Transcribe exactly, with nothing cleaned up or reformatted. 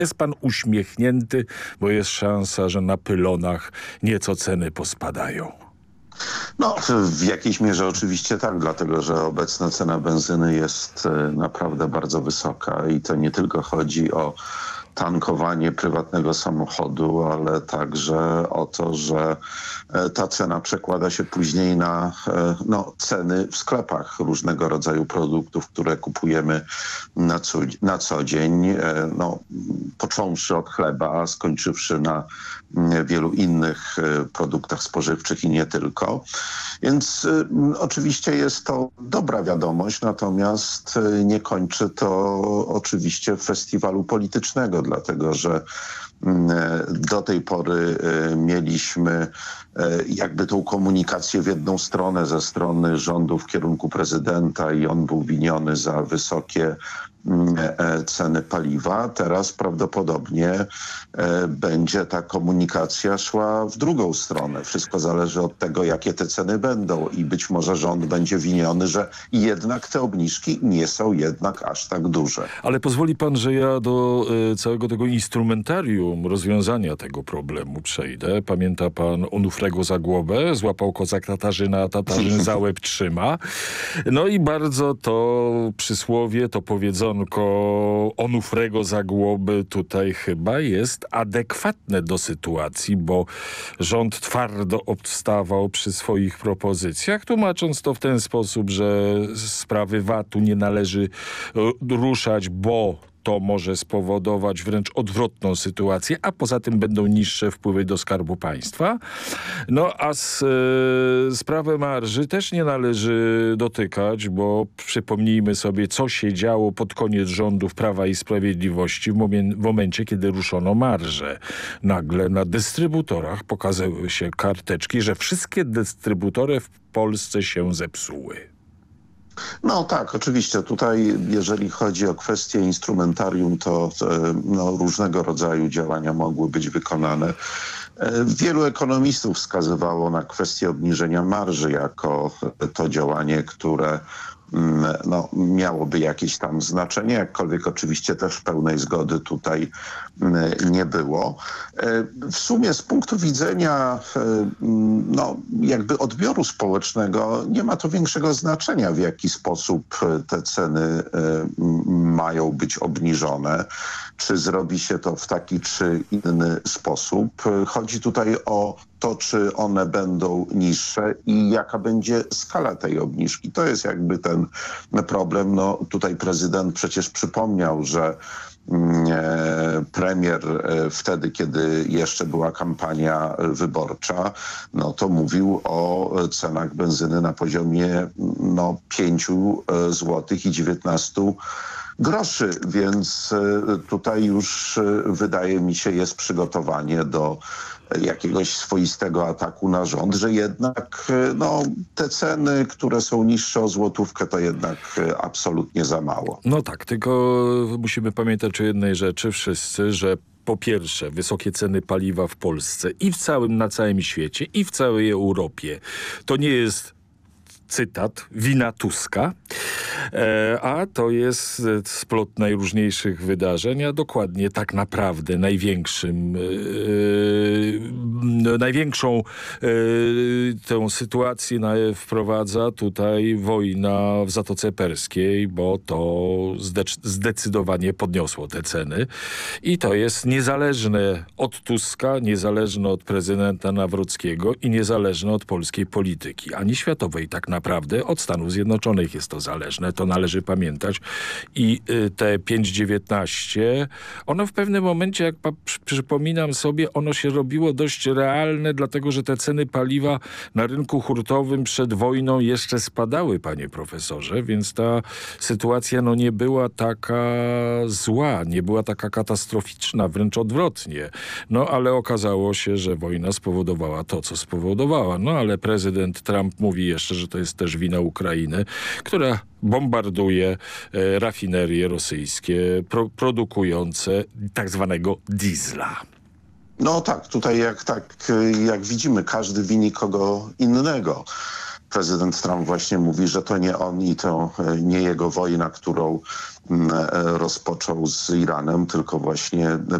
Jest pan uśmiechnięty, bo jest szansa, że na pylonach nieco ceny pospadają. No, w jakiejś mierze oczywiście tak, dlatego że obecna cena benzyny jest naprawdę bardzo wysoka i to nie tylko chodzi o tankowanie prywatnego samochodu, ale także o to, że ta cena przekłada się później na no, ceny w sklepach różnego rodzaju produktów, które kupujemy na co, na co dzień, no, począwszy od chleba, a skończywszy na wielu innych produktach spożywczych i nie tylko. Więc y, oczywiście jest to dobra wiadomość, natomiast y, nie kończy to oczywiście festiwalu politycznego, dlatego że y, do tej pory y, mieliśmy y, jakby tą komunikację w jedną stronę ze strony rządu w kierunku prezydenta i on był winiony za wysokie ceny paliwa. Teraz prawdopodobnie będzie ta komunikacja szła w drugą stronę. Wszystko zależy od tego, jakie te ceny będą i być może rząd będzie winiony, że jednak te obniżki nie są jednak aż tak duże. Ale pozwoli pan, że ja do y, całego tego instrumentarium rozwiązania tego problemu przejdę. Pamięta pan Onufrego za głowę? Złapał kozak Tatarzyna, a Tatarzyn za łeb trzyma. No i bardzo to przysłowie, to powiedzonko Onufrego za głowy tutaj chyba jest adekwatne do sytuacji, bo rząd twardo obstawał przy swoich propozycjach, tłumacząc to w ten sposób, że sprawy vatu nie należy ruszać, bo to może spowodować wręcz odwrotną sytuację, a poza tym będą niższe wpływy do Skarbu Państwa. No a z, e, sprawę marży też nie należy dotykać, bo przypomnijmy sobie, co się działo pod koniec rządów Prawa i Sprawiedliwości w, momie, w momencie, kiedy ruszono marże. Nagle na dystrybutorach pokazały się karteczki, że wszystkie dystrybutory w Polsce się zepsuły. No tak, oczywiście. Tutaj jeżeli chodzi o kwestię instrumentarium, to no, różnego rodzaju działania mogły być wykonane. Wielu ekonomistów wskazywało na kwestię obniżenia marży jako to działanie, które no, miałoby jakieś tam znaczenie, jakkolwiek oczywiście też pełnej zgody tutaj nie było. W sumie z punktu widzenia no, jakby odbioru społecznego nie ma to większego znaczenia, w jaki sposób te ceny mają być obniżone, czy zrobi się to w taki czy inny sposób. Chodzi tutaj o to, czy one będą niższe i jaka będzie skala tej obniżki. To jest jakby ten problem. No, tutaj prezydent przecież przypomniał, że e, premier e, wtedy, kiedy jeszcze była kampania wyborcza, no to mówił o cenach benzyny na poziomie no, pięć złotych i dziewiętnaście groszy, więc tutaj już wydaje mi się jest przygotowanie do jakiegoś swoistego ataku na rząd, że jednak no, te ceny, które są niższe o złotówkę, to jednak absolutnie za mało. No tak, tylko musimy pamiętać o jednej rzeczy wszyscy, że po pierwsze, wysokie ceny paliwa w Polsce i w całym, na całym świecie i w całej Europie to nie jest cytat, wina Tuska, e, a to jest splot najróżniejszych wydarzeń, a dokładnie tak naprawdę największym, e, największą e, tę sytuację na, wprowadza tutaj wojna w Zatoce Perskiej, bo to zdecyd zdecydowanie podniosło te ceny i to jest niezależne od Tuska, niezależne od prezydenta Nawrockiego i niezależne od polskiej polityki, ani światowej tak naprawdę. Naprawdę od Stanów Zjednoczonych jest to zależne, to należy pamiętać. I y, te pięć dziewiętnaście, ono w pewnym momencie, jak przypominam sobie, ono się robiło dość realne, dlatego że te ceny paliwa na rynku hurtowym przed wojną jeszcze spadały, panie profesorze, więc ta sytuacja no, nie była taka zła, nie była taka katastroficzna, wręcz odwrotnie. No ale okazało się, że wojna spowodowała to, co spowodowała. No ale prezydent Trump mówi jeszcze, że to jest też wina Ukrainy, która bombarduje e, rafinerie rosyjskie pro, produkujące tak zwanego diesla. No tak, tutaj jak, tak, jak widzimy, każdy wini kogo innego. prezydent Trump właśnie mówi, że to nie on i to nie jego wojna, którą rozpoczął z Iranem, tylko właśnie